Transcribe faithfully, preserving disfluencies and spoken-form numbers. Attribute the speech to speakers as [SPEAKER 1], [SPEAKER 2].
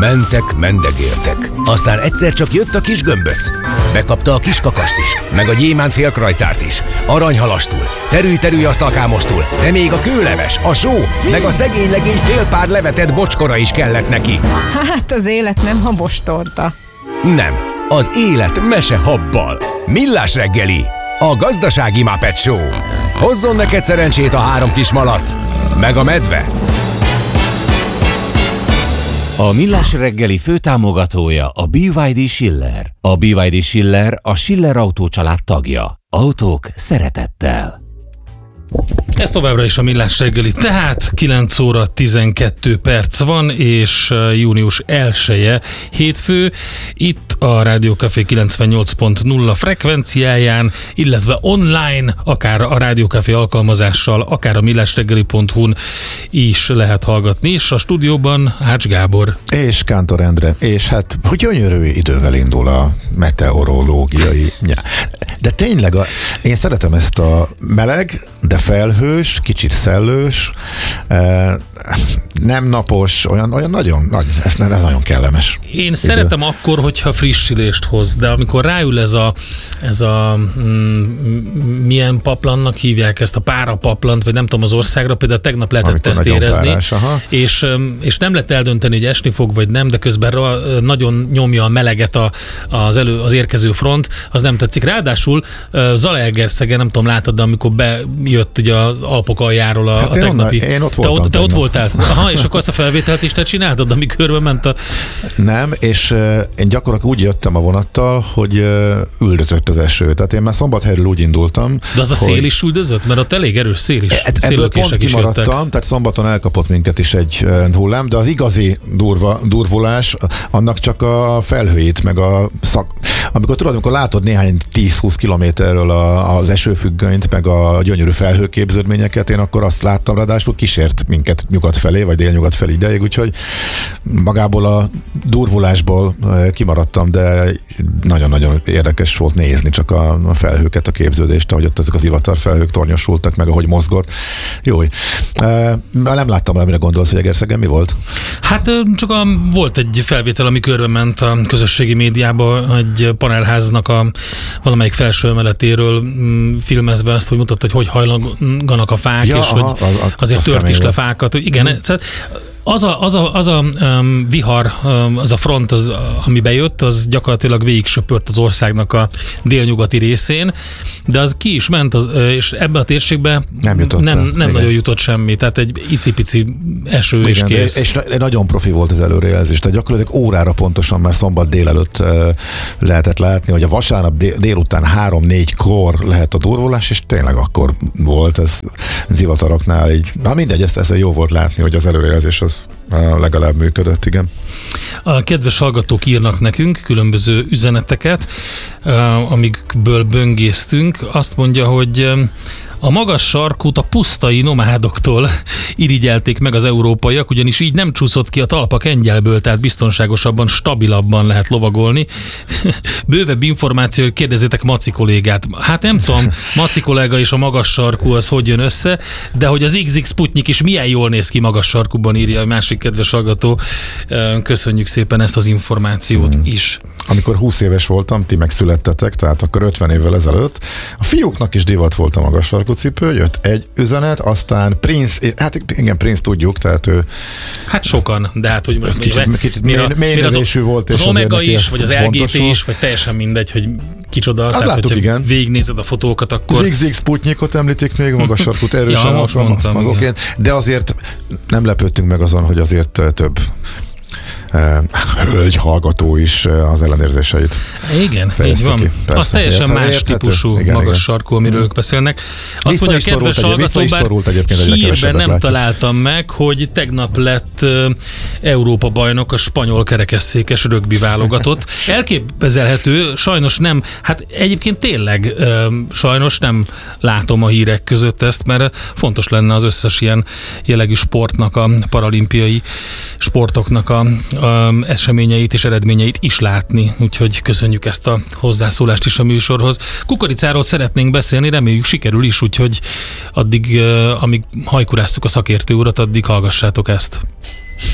[SPEAKER 1] Mentek, mendegéltek. Aztán egyszer csak jött a kis gömböc. Bekapta a kis kakast is, meg a gyémánt félkrajtárt is. Aranyhalastul, terülj-terülj asztalkámostul, de még a kőleves, a só, meg a szegény legény fél pár levetett bocskora is kellett neki.
[SPEAKER 2] Hát az élet nem habostorta.
[SPEAKER 1] Nem, az élet mese habbal. Millás reggeli, a gazdasági Muppet Show. Hozzon neked szerencsét a három kis malac, meg a medve.
[SPEAKER 3] A Millás reggeli főtámogatója a bé vé dé Schiller. A bé vé dé Schiller a Schiller Autó család tagja. Autók szeretettel.
[SPEAKER 4] Ez továbbra is a Millás reggeli, tehát kilenc óra tizenkét perc van, és június elseje hétfő, itt a Rádió Café kilencvennyolc pont nulla frekvenciáján, illetve online, akár a Rádió Café alkalmazással, akár a millásreggeli pont hu-n is lehet hallgatni, és a stúdióban Ács Gábor.
[SPEAKER 5] És Kántor Endre, és hát hogy gyönyörű idővel indul a meteorológiai nyár. De tényleg, a, én szeretem ezt a meleg, de felhős, kicsit szellős, eh, nem napos, olyan, olyan nagyon, nagyon ez, ez nagyon kellemes.
[SPEAKER 4] Én
[SPEAKER 5] idő.
[SPEAKER 4] Szeretem akkor, hogyha frissülést hoz, de amikor ráül ez a, ez a mm, milyen paplannak hívják ezt, a párapaplant, vagy nem tudom, az országra, például tegnap lehetett
[SPEAKER 5] Amikor
[SPEAKER 4] ezt érezni,
[SPEAKER 5] párás,
[SPEAKER 4] és, és nem lehet eldönteni, hogy esni fog, vagy nem, de közben nagyon nyomja a meleget a, az, elő, az érkező front, az nem tetszik. Ráadásul Zalaegerszegen, nem tudom, látod, de amikor bejött ugye az Alpok aljáról a, hát a tegnapi...
[SPEAKER 5] Én, én ott voltam.
[SPEAKER 4] Te, ott, te ott voltál. Aha, és akkor azt a felvételt is te csináltad, ami körbe ment a...
[SPEAKER 5] Nem, és uh, én gyakorlatilag úgy jöttem a vonattal, hogy uh, üldözött az eső. Tehát én már Szombathelyről úgy indultam.
[SPEAKER 4] De az a szél is üldözött? Mert ott elég erős szél is.
[SPEAKER 5] E- ebből pont kimaradtam, tehát szombaton elkapott minket is egy uh, hullám, de az igazi durva, durvulás, annak csak a felhőjét, meg a szak... Amikor tudod, amikor látod néhány tíz-húsz kilométerről a, az esőfüggönyt, meg a gyönyörű felhőképződményeket, én akkor azt láttam, ráadásul kísért minket nyugat felé, vagy délnyugat felé ideig, úgyhogy magából a durvulásból kimaradtam, de nagyon-nagyon érdekes volt nézni csak a, a felhőket, a képződést, ahogy ott ezek az ivatar felhők tornyosultak, meg ahogy mozgott. Jó. Nem láttam, amire gondolsz, hogy Egerszegen mi volt?
[SPEAKER 4] Hát csak a, volt egy felvétel, ami körbe ment a közösségi médiába, egy panelháznak a valamelyik felső emeletéről mm, filmezve azt, hogy mutatta, hogy hogy hajlanganak a fák, ja, és aha, hogy az, az, azért az tört is le fákat. Igen, mm. Az a, az a, az a um, vihar, um, az a front, az, ami bejött, az gyakorlatilag végig söpört az országnak a délnyugati részén, de az ki is ment, az, és ebben a térségben
[SPEAKER 5] nem, jutott
[SPEAKER 4] nem, nem nagyon jutott semmi, tehát egy icipici eső igen, és kész.
[SPEAKER 5] És nagyon profi volt az előrejelzés, tehát gyakorlatilag órára pontosan már szombat délelőtt uh, lehetett látni, hogy a vasárnap dél, délután három-négykor lehet a durvulás, és tényleg akkor volt ez zivataroknál így. Na mindegy, ezt, ezt jó volt látni, hogy az előrejelzés az legalább működött, igen.
[SPEAKER 4] A kedves hallgatók írnak nekünk különböző üzeneteket, amikből böngésztünk. Azt mondja, hogy a magas sarkút a pusztai nomádoktól irigyelték meg az európaiak, ugyanis így nem csúszott ki a talpa kengyelből, tehát biztonságosabban, stabilabban lehet lovagolni. Bővebb információ, kérdezzétek Maci kollégát. Hát nem tudom, Maci kolléga és a magas sarkú az hogy jön össze, de hogy az iksz iksz Sputnik is milyen jól néz ki magas sarkúban, írja a másik kedves hallgató. Köszönjük szépen ezt az információt hmm. is.
[SPEAKER 5] Amikor húsz éves voltam, ti megszülettetek, tehát akkor ötven évvel ezelőtt, a fiúknak is divat volt a magas sarkú cipő, jött egy üzenet, aztán Prince, hát igen, Prince tudjuk, tehát ő...
[SPEAKER 4] Hát sokan, de hát, hogy most
[SPEAKER 5] kicsit, kicsit mélynézésű volt.
[SPEAKER 4] Az Omega is, vagy az el gé té is, vagy teljesen mindegy, hogy kicsoda.
[SPEAKER 5] Hát
[SPEAKER 4] tehát,
[SPEAKER 5] láttuk,
[SPEAKER 4] hogyha
[SPEAKER 5] igen.
[SPEAKER 4] végignézed a fotókat, akkor...
[SPEAKER 5] iksz iksz Sputnikot említik még, magas sarkút erősen.
[SPEAKER 4] Ja, most mondtam.
[SPEAKER 5] Azokért, de azért nem lepődtünk meg azon, hogy azért több hölgy hallgató is az ellenérzéseit.
[SPEAKER 4] Igen, így van. Persze, az teljesen érthető, más érthető. típusú igen, magas igen. sarkú, amiről ők beszélnek. Azt
[SPEAKER 5] vissza
[SPEAKER 4] mondja a kedves hallgató, bár hírben nem látjuk. Találtam meg, hogy tegnap lett uh, Európa bajnok a spanyol kerekesszékes rögbi válogatott. Elképzelhető, sajnos nem, hát egyébként tényleg uh, sajnos nem látom a hírek között ezt, mert fontos lenne az összes ilyen jellegű sportnak, a paralimpiai sportoknak a Um, eseményeit és eredményeit is látni, úgyhogy köszönjük ezt a hozzászólást is a műsorhoz. Kukoricáról szeretnénk beszélni, reméljük sikerül is, úgyhogy addig, uh, amíg hajkuráztuk a szakértő urat, addig hallgassátok ezt.